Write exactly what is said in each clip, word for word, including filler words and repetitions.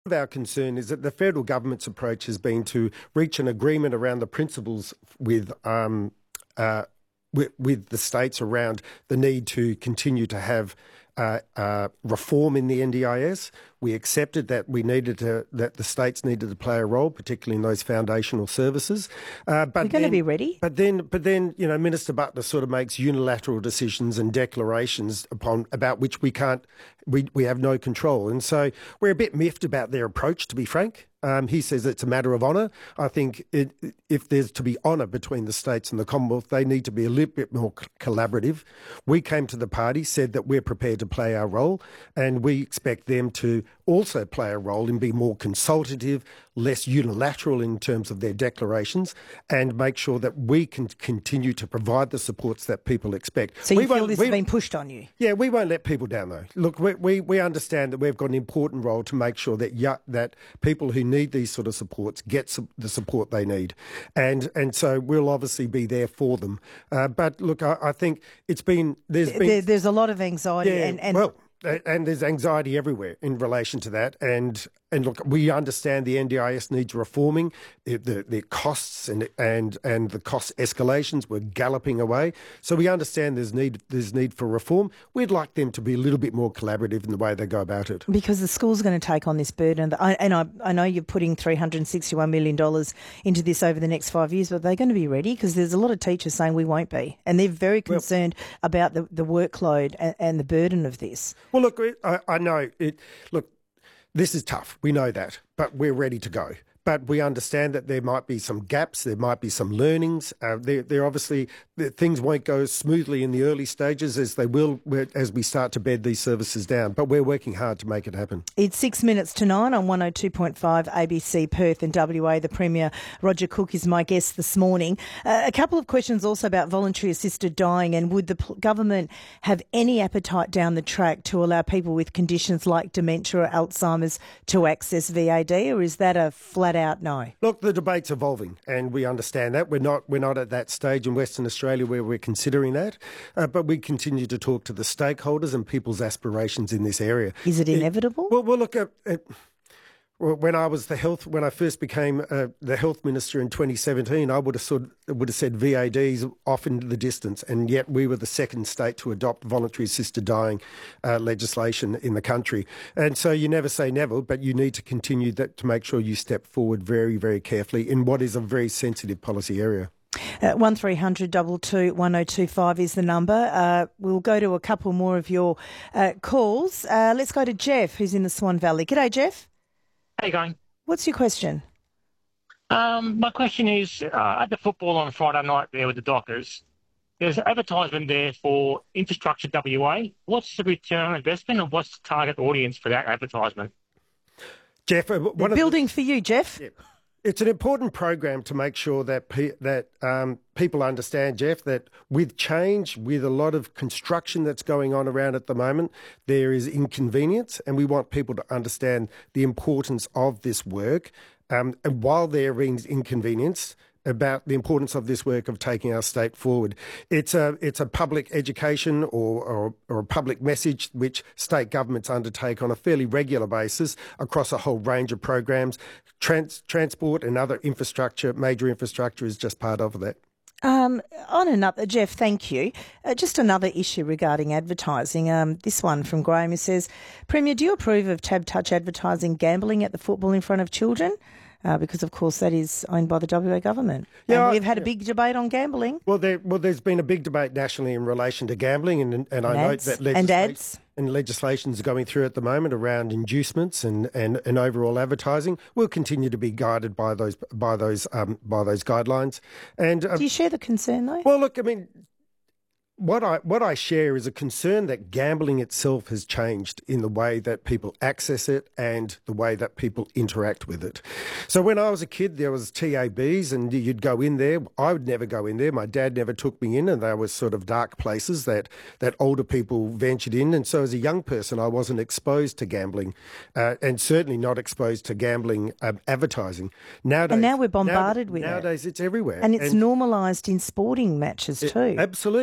of our concern is that the federal government's approach has been to reach an agreement around the principles with um, uh, with, with the states around the need to continue to have uh, uh, reform in the N D I S. We accepted that we needed to, that the states needed to play a role, particularly in those foundational services. Uh, but We're going to be ready. But then, but then, you know, Minister Butler sort of makes unilateral decisions and declarations upon about which we can't, we we have no control, and so we're a bit miffed about their approach. To be frank, um, he says it's a matter of honour. I think it, if there's to be honour between the states and the Commonwealth, they need to be a little bit more collaborative. We came to the party, said that we're prepared to play our role, and we expect them to also play a role in being more consultative, less unilateral in terms of their declarations, and make sure that we can continue to provide the supports that people expect. So you we feel this we, has been pushed on you? Yeah, we won't let people down, though. Look, we, we, we understand that we've got an important role to make sure that yeah, that people who need these sort of supports get su- the support they need. And and so we'll obviously be there for them. Uh, but look, I, I think it's been... There's been... There, there's a lot of anxiety. Yeah, and, and well... And there's anxiety everywhere in relation to that. And and look, we understand the N D I S needs reforming. The, the, the costs and and and the cost escalations were galloping away. So we understand there's need there's need for reform. We'd like them to be a little bit more collaborative in the way they go about it. Because the school's going to take on this burden. And I, I know you're putting three hundred sixty-one million dollars into this over the next five years, but they're going to be ready? Because there's a lot of teachers saying we won't be. And they're very concerned well, about the, the workload and, and the burden of this. Well, look, I, I know it. Look, this is tough. We know that, but we're ready to go. But we understand that there might be some gaps, there might be some learnings. Uh, there, there obviously things won't go smoothly in the early stages as they will as we start to bed these services down. But we're working hard to make it happen. It's six minutes to nine on one oh two point five A B C Perth and W A. The Premier, Roger Cook, is my guest this morning. Uh, a couple of questions also about voluntary assisted dying, and would the p- government have any appetite down the track to allow people with conditions like dementia or Alzheimer's to access V A D, or is that a flat out no? Look, the debate's evolving, and we understand that. We're not we're not at that stage in Western Australia where we're considering that, uh, but we continue to talk to the stakeholders and people's aspirations in this area. Is it inevitable? It, well, well, look, uh, uh, when I was the health, when I first became uh, the health minister in twenty seventeen, I would have sort would have said V A Ds off into the distance, and yet we were the second state to adopt voluntary assisted dying uh, legislation in the country. And so you never say never, but you need to continue that to make sure you step forward very, very carefully in what is a very sensitive policy area. Uh, one three hundred two two one oh two five is the number. Uh, we'll go to a couple more of your uh, calls. Uh, let's go to Jeff, who's in the Swan Valley. G'day, Jeff. How you going? What's your question? Um, my question is, uh, at the football on Friday night there with the Dockers, there's an advertisement there for Infrastructure W A. What's the return on investment and what's the target audience for that advertisement? Jeff, uh, one the of building the, for you, Jeff. Yeah. It's an important program to make sure that pe- that um, people understand, Jeff, that with change, with a lot of construction that's going on around at the moment, there is inconvenience, and we want people to understand the importance of this work. Um, and while there is inconvenience, about the importance of this work of taking our state forward. It's a it's a public education or, or, or a public message which state governments undertake on a fairly regular basis across a whole range of programs. Trans, transport and other infrastructure, major infrastructure is just part of that. Um, on another, Jeff, thank you. Uh, just another issue regarding advertising. Um, this one from Graham, who says, Premier, do you approve of Tab Touch advertising gambling at the football in front of children? Uh, because, of course, that is owned by the W A government. Yeah, and we've had a big debate on gambling. Well, there, well, there's been a big debate nationally in relation to gambling, and, and, and I ads. note that and ads. and legislation is going through at the moment around inducements and, and, and overall advertising. We'll continue to be guided by those by those um, by those guidelines. And uh, do you share the concern, though? Well, look, I mean. What I what I share is a concern that gambling itself has changed in the way that people access it and the way that people interact with it. So when I was a kid, there was T A Bs and you'd go in there. I would never go in there. My dad never took me in, and they were sort of dark places that, that older people ventured in. And so as a young person, I wasn't exposed to gambling uh, and certainly not exposed to gambling um, advertising. Nowadays, and now we're bombarded now, with nowadays it. Nowadays it's everywhere. And it's and, normalised in sporting matches too. It, absolutely. I watch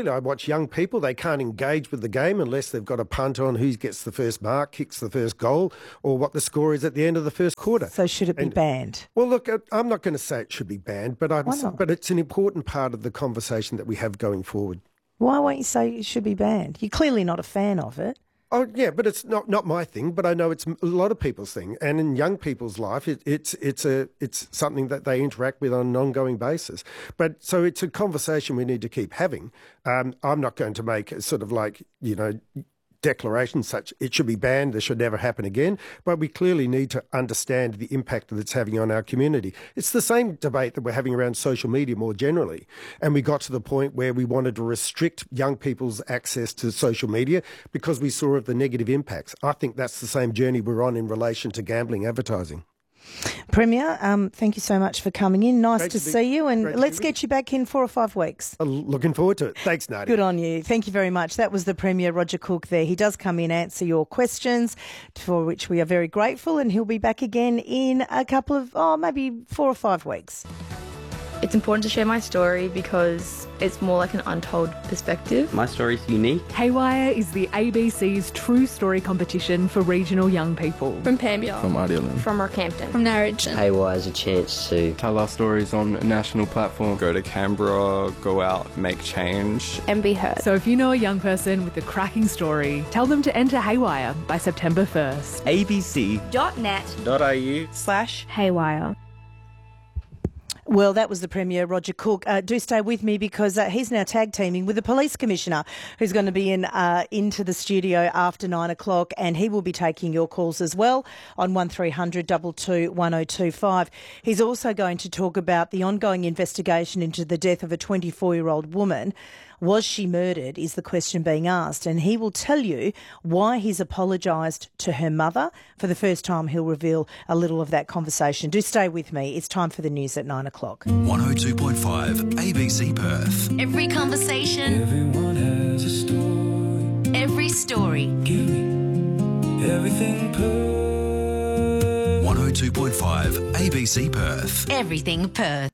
most young people, they can't engage with the game unless they've got a punt on who gets the first mark, kicks the first goal, or what the score is at the end of the first quarter. So should it be and, banned? Well, look, I'm not going to say it should be banned, but I'm, Why not? but it's an important part of the conversation that we have going forward. Why won't you say it should be banned? You're clearly not a fan of it. Oh, yeah, but it's not, not my thing, but I know it's a lot of people's thing. And in young people's life, it, it's it's a it's something that they interact with on an ongoing basis. But so it's a conversation we need to keep having. Um, I'm not going to make a sort of like, you know, declarations such it should be banned, this should never happen again, but we clearly need to understand the impact that it's having on our community. It's the same debate that we're having around social media more generally, and we got to the point where we wanted to restrict young people's access to social media because we saw the negative impacts. I think that's the same journey we're on in relation to gambling advertising. Premier, um, thank you so much for coming in. Nice Great to, to be- see you, and great to let's be get you back in four or five weeks. I'm looking forward to it. Thanks, Nadia. Good on you. Thank you very much. That was the Premier, Roger Cook, there. He does come in, answer your questions, for which we are very grateful, and he'll be back again in a couple of, oh, maybe four or five weeks. It's important to share my story because it's more like an untold perspective. My story's unique. Haywire is the A B C's True Story competition for regional young people. From Pambia. From Idealand. From Rockhampton. From Narrogin. Haywire is a chance to tell our stories on a national platform. Go to Canberra, go out, make change. And be heard. So if you know a young person with a cracking story, tell them to enter Haywire by September first. abc Dot net. dot a u Slash Haywire. Well, that was the Premier, Roger Cook. Uh, do stay with me because uh, he's now tag teaming with the Police Commissioner, who's going to be in uh, into the studio after nine o'clock, and he will be taking your calls as well on one three hundred two two one oh two five. He's also going to talk about the ongoing investigation into the death of a twenty-four-year-old woman. Was she murdered, is the question being asked, and he will tell you why he's apologised to her mother. For the first time, he'll reveal a little of that conversation. Do stay with me. It's time for the news at nine o'clock. one oh two point five A B C Perth. Every conversation. Everyone has a story. Every story. Give me everything Perth. one oh two point five A B C Perth. Everything Perth.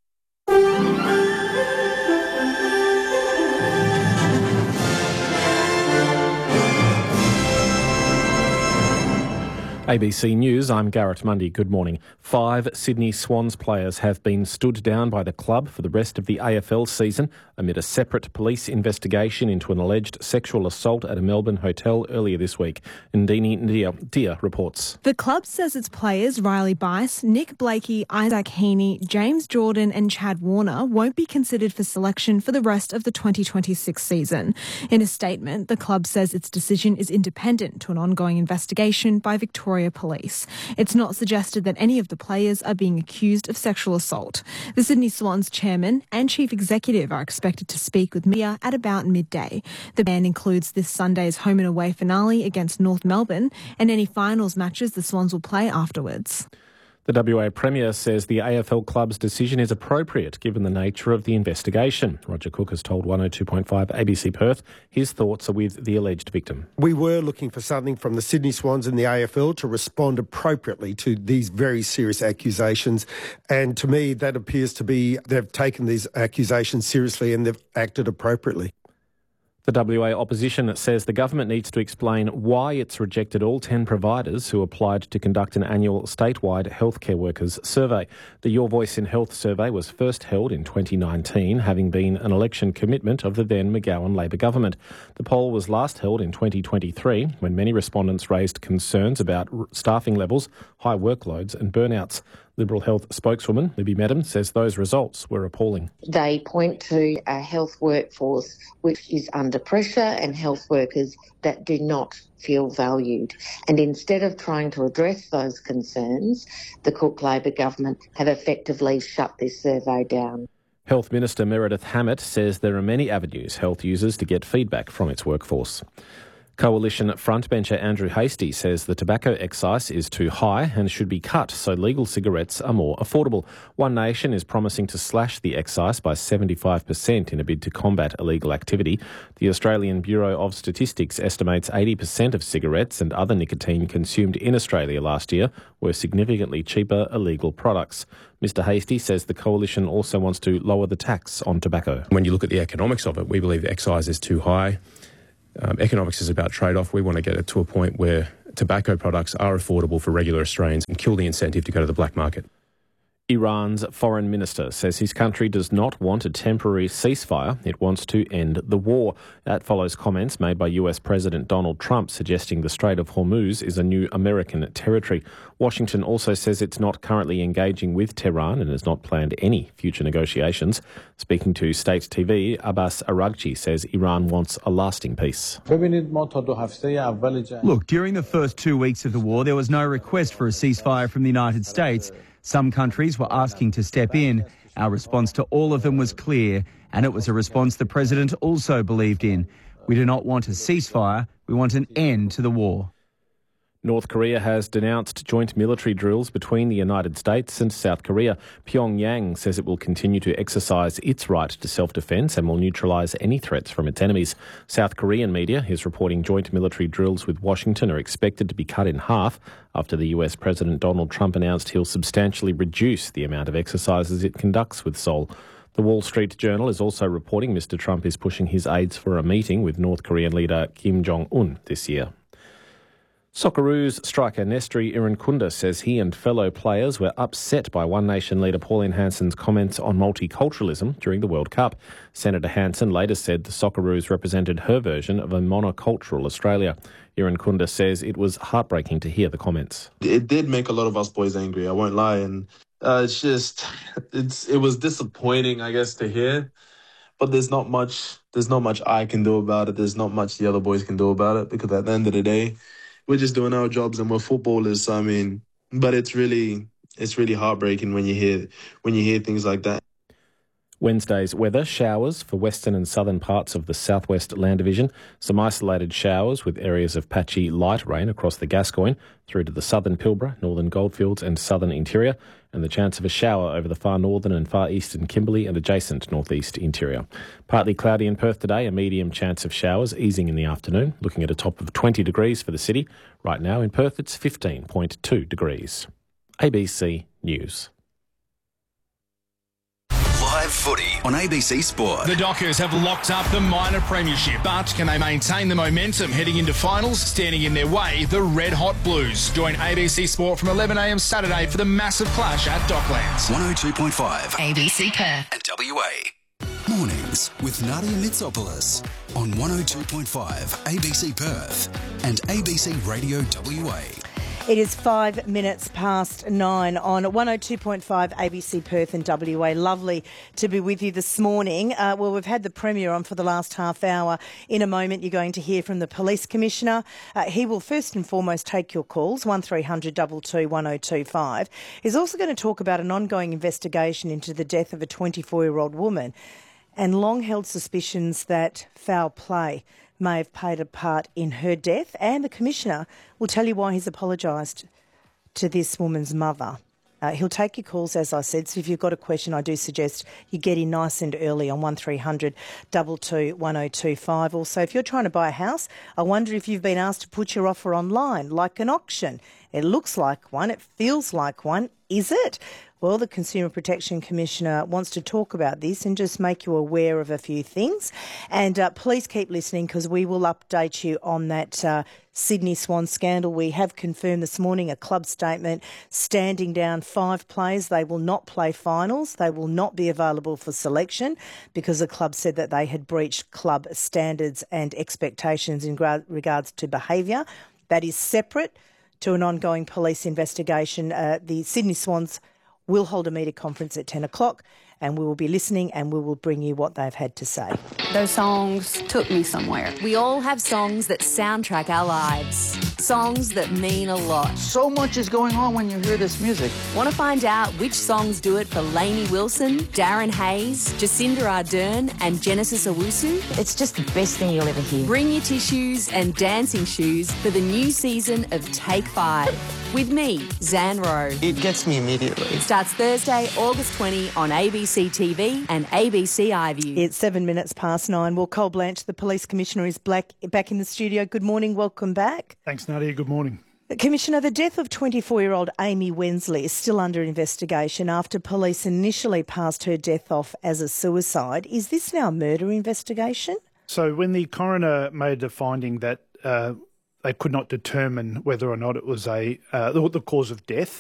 A B C News, I'm Garrett Mundy. Good morning. Five Sydney Swans players have been stood down by the club for the rest of the A F L season amid a separate police investigation into an alleged sexual assault at a Melbourne hotel earlier this week. Ndini Dia, Dia reports. The club says its players Riley Bice, Nick Blakey, Isaac Heaney, James Jordan and Chad Warner won't be considered for selection for the rest of the twenty twenty-six season. In a statement, the club says its decision is independent to an ongoing investigation by Victoria Police. It's not suggested that any of the players are being accused of sexual assault. The Sydney Swans chairman and chief executive are expected to speak with media at about midday. The ban includes this Sunday's home and away finale against North Melbourne and any finals matches the Swans will play afterwards. The W A Premier says the A F L club's decision is appropriate given the nature of the investigation. Roger Cook has told one oh two point five A B C Perth his thoughts are with the alleged victim. We were looking for something from the Sydney Swans and the A F L to respond appropriately to these very serious accusations. And to me, that appears to be they've taken these accusations seriously and they've acted appropriately. The W A opposition says the government needs to explain why it's rejected all ten providers who applied to conduct an annual statewide healthcare workers survey. The Your Voice in Health survey was first held in twenty nineteen, having been an election commitment of the then McGowan Labor government. The poll was last held in twenty twenty-three, when many respondents raised concerns about staffing levels, high workloads and burnouts. Liberal Health spokeswoman Libby Medham says those results were appalling. They point to a health workforce which is under pressure and health workers that do not feel valued. And instead of trying to address those concerns, the Cook Labor government have effectively shut this survey down. Health Minister Meredith Hammett says there are many avenues health users to get feedback from its workforce. Coalition frontbencher Andrew Hastie says the tobacco excise is too high and should be cut so legal cigarettes are more affordable. One Nation is promising to slash the excise by seventy-five percent in a bid to combat illegal activity. The Australian Bureau of Statistics estimates eighty percent of cigarettes and other nicotine consumed in Australia last year were significantly cheaper illegal products. Mister Hastie says the coalition also wants to lower the tax on tobacco. When you look at the economics of it, we believe the excise is too high. Um, economics is about trade-off. We want to get it to a point where tobacco products are affordable for regular Australians and kill the incentive to go to the black market. Iran's foreign minister says his country does not want a temporary ceasefire. It wants to end the war. That follows comments made by U S President Donald Trump suggesting the Strait of Hormuz is a new American territory. Washington also says it's not currently engaging with Tehran and has not planned any future negotiations. Speaking to State T V, Abbas Araghchi says Iran wants a lasting peace. Look, during the first two weeks of the war, there was no request for a ceasefire from the United States. Some countries were asking to step in. Our response to all of them was clear, and it was a response the President also believed in. We do not want a ceasefire, we want an end to the war. North Korea has denounced joint military drills between the United States and South Korea. Pyongyang says it will continue to exercise its right to self-defence and will neutralise any threats from its enemies. South Korean media is reporting joint military drills with Washington are expected to be cut in half after the U S President Donald Trump announced he'll substantially reduce the amount of exercises it conducts with Seoul. The Wall Street Journal is also reporting Mister Trump is pushing his aides for a meeting with North Korean leader Kim Jong-un this year. Socceroos striker Nestri Irankunda says he and fellow players were upset by One Nation leader Pauline Hanson's comments on multiculturalism during the World Cup. Senator Hanson later said the Socceroos represented her version of a monocultural Australia. Irankunda says it was heartbreaking to hear the comments. It did make a lot of us boys angry, I won't lie, and uh, it's just, it's it was disappointing, I guess, to hear. But there's not much, there's not much I can do about it. There's not much the other boys can do about it, because at the end of the day, we're just doing our jobs and we're footballers. So, I mean, but it's really, it's really heartbreaking when you hear, when you hear things like that. Wednesday's weather, showers for western and southern parts of the southwest land division. Some isolated showers with areas of patchy light rain across the Gascoyne through to the southern Pilbara, northern Goldfields and southern interior, and the chance of a shower over the far northern and far eastern Kimberley and adjacent northeast interior. Partly cloudy in Perth today, a medium chance of showers easing in the afternoon, looking at a top of twenty degrees for the city. Right now in Perth it's fifteen point two degrees. A B C News. Live footy on A B C Sport. The Dockers have locked up the minor premiership, but can they maintain the momentum heading into finals? Standing in their way, the Red Hot Blues. Join A B C Sport from eleven a m Saturday for the massive clash at Docklands. one oh two point five A B C Perth and W A. Mornings with Nadia Mitsopoulos on one oh two point five A B C Perth and A B C Radio W A. It is five minutes past nine on one oh two point five A B C Perth and W A. Lovely to be with you this morning. Uh, well, we've had the Premier on for the last half hour. In a moment, you're going to hear from the Police Commissioner. Uh, he will first and foremost take your calls, one three hundred two two one oh two five. He's also going to talk about an ongoing investigation into the death of a twenty-four-year-old woman and long-held suspicions that foul play may have played a part in her death, and the Commissioner will tell you why he's apologised to this woman's mother. Uh, he'll take your calls, as I said, so if you've got a question, I do suggest you get in nice and early on one three hundred two two one oh two five. Also, if you're trying to buy a house, I wonder if you've been asked to put your offer online, like an auction. It looks like one, it feels like one, is it? Well, the Consumer Protection Commissioner wants to talk about this and just make you aware of a few things. And uh, please keep listening, because we will update you on that uh, Sydney Swan scandal. We have confirmed this morning a club statement standing down five players. They will not play finals. They will not be available for selection because the club said that they had breached club standards and expectations in gra- regards to behaviour. That is separate to an ongoing police investigation. Uh, the Sydney Swans will hold a media conference at ten o'clock and we will be listening and we will bring you what they've had to say. Those songs took me somewhere. We all have songs that soundtrack our lives. Songs that mean a lot. So much is going on when you hear this music. Want to find out which songs do it for Lainey Wilson, Darren Hayes, Jacinda Ardern and Genesis Owusu? It's just the best thing you'll ever hear. Bring your tissues and dancing shoes for the new season of Take Five. With me, Zan Rowe. It gets me immediately. It starts Thursday, August twentieth on A B C T V and A B C iView. It's seven minutes past nine. Well, Cole Blanche, the Police Commissioner, is black, back in the studio. Good morning. Welcome back. Thanks, Nadia. Good morning. Commissioner, the death of twenty-four-year-old Amy Wensley is still under investigation after police initially passed her death off as a suicide. Is this now a murder investigation? So when the coroner made the finding that uh, they could not determine whether or not it was a uh, the, the cause of death,